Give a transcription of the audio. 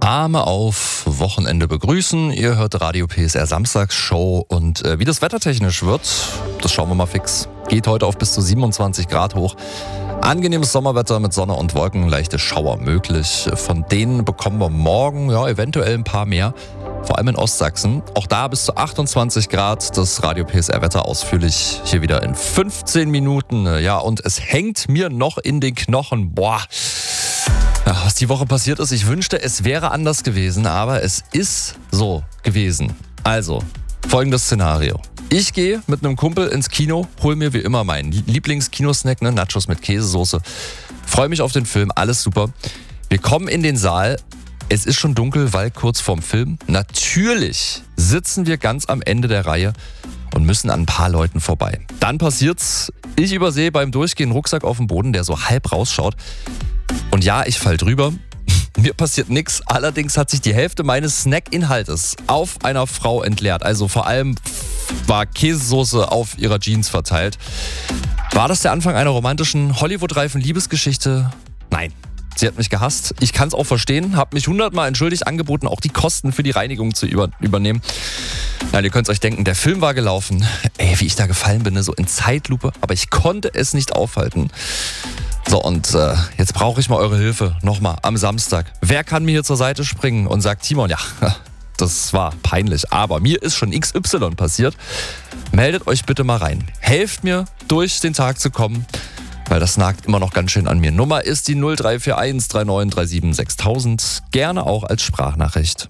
Arme auf, Wochenende begrüßen. Ihr hört Radio PSR Samstagsshow und wie das wettertechnisch wird, das schauen wir mal fix. Geht heute auf bis zu 27 Grad hoch. Angenehmes Sommerwetter mit Sonne und Wolken, leichte Schauer möglich. Von denen bekommen wir morgen eventuell ein paar mehr. Vor allem in Ostsachsen. Auch da bis zu 28 Grad. Das Radio PSR Wetter ausführlich hier wieder in 15 Minuten. Ja, und es hängt mir noch in den Knochen. Boah. Ja, was die Woche passiert ist, ich wünschte, es wäre anders gewesen, aber es ist so gewesen. Also, folgendes Szenario. Ich gehe mit einem Kumpel ins Kino, hol mir wie immer meinen Lieblingskinosnack, Nachos mit Käsesoße. Freue mich auf den Film, alles super. Wir kommen in den Saal. Es ist schon dunkel, weil kurz vorm Film. Natürlich sitzen wir ganz am Ende der Reihe und müssen an ein paar Leuten vorbei. Dann passiert's, ich übersehe beim Durchgehen einen Rucksack auf dem Boden, der so halb rausschaut. Und ja, ich fall drüber. Mir passiert nichts. Allerdings hat sich die Hälfte meines Snackinhaltes auf einer Frau entleert. Also vor allem war Käsesoße auf ihrer Jeans verteilt. War das der Anfang einer romantischen, Hollywood-reifen Liebesgeschichte? Nein. Sie hat mich gehasst. Ich kann es auch verstehen. Hab mich 100-mal entschuldigt, angeboten, auch die Kosten für die Reinigung zu übernehmen. Nein, ihr könnt euch denken, der Film war gelaufen. Ey, wie ich da gefallen bin, so in Zeitlupe. Aber ich konnte es nicht aufhalten. So, und jetzt brauche ich mal eure Hilfe. Nochmal, am Samstag. Wer kann mir hier zur Seite springen und sagt, Timon, ja, das war peinlich. Aber mir ist schon XY passiert. Meldet euch bitte mal rein. Helft mir, durch den Tag zu kommen. Weil das nagt immer noch ganz schön an mir. Nummer ist die 0341 3937 6000. Gerne auch als Sprachnachricht.